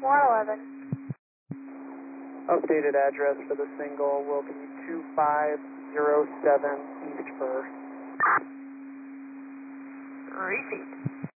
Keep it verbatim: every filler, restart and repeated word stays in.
one eleven. Updated address for the single will be two five zero seven East First. Three feet.